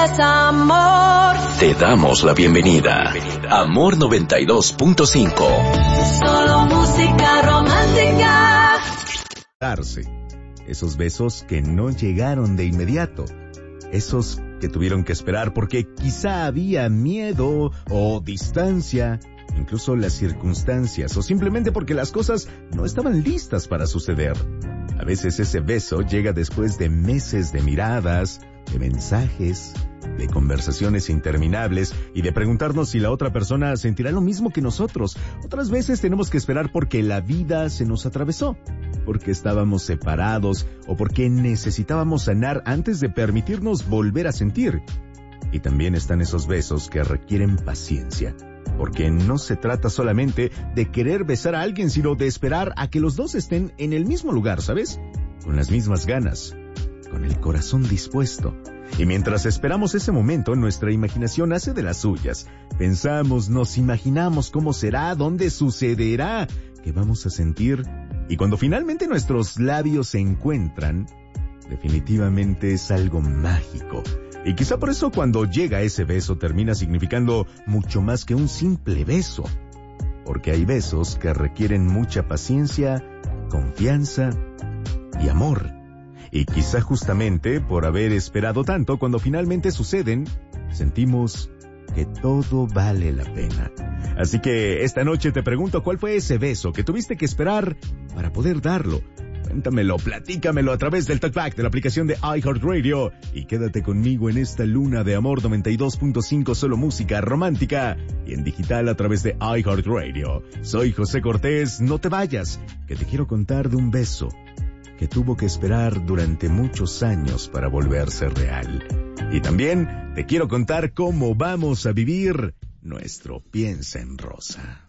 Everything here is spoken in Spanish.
es amor. Te damos la bienvenida. Amor 92.5. Solo música romántica. Darse. Esos besos que no llegaron de inmediato. Esos que tuvieron que esperar porque quizá había miedo o distancia, incluso las circunstancias, o simplemente porque las cosas no estaban listas para suceder. A veces ese beso llega después de meses de miradas, de mensajes, de conversaciones interminables y de preguntarnos si la otra persona sentirá lo mismo que nosotros. Otras veces tenemos que esperar porque la vida se nos atravesó, porque estábamos separados o porque necesitábamos sanar antes de permitirnos volver a sentir. Y también están esos besos que requieren paciencia, porque no se trata solamente de querer besar a alguien, sino de esperar a que los dos estén en el mismo lugar, ¿sabes? Con las mismas ganas, con el corazón dispuesto. Y mientras esperamos ese momento, nuestra imaginación hace de las suyas. Pensamos, nos imaginamos cómo será, dónde sucederá, qué vamos a sentir. Y cuando finalmente nuestros labios se encuentran, definitivamente es algo mágico. Y quizá por eso cuando llega ese beso termina significando mucho más que un simple beso. Porque hay besos que requieren mucha paciencia, confianza y amor. Y quizá justamente por haber esperado tanto, cuando finalmente suceden, sentimos que todo vale la pena. Así que esta noche te pregunto, ¿cuál fue ese beso que tuviste que esperar para poder darlo? Cuéntamelo, platícamelo a través del Talkback de la aplicación de iHeartRadio y quédate conmigo en esta luna de Amor 92.5, solo música romántica y en digital a través de iHeartRadio. Soy José Cortés, no te vayas, que te quiero contar de un beso que tuvo que esperar durante muchos años para volverse real. Y también te quiero contar cómo vamos a vivir nuestro Piensa en Rosa.